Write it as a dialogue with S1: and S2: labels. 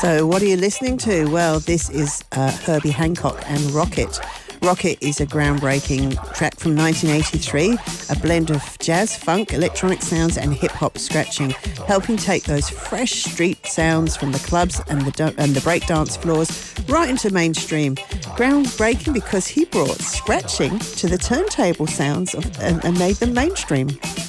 S1: So what are you listening to? Well, this is Herbie Hancock and Rocket. Rocket is a groundbreaking track from 1983, a blend of jazz, funk, electronic sounds and hip-hop scratching, helping take those fresh street sounds from the clubs and the breakdance floors right into mainstream. Groundbreaking because he brought scratching to the turntable sounds and made them mainstream.